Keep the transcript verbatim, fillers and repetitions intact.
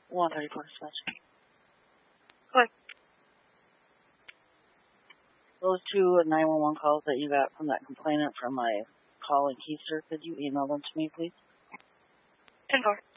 one thirty-four dispatch. Go ahead. Those two nine one one calls that you got from that complainant from my call in Keister, could you email them to me, please? ten four.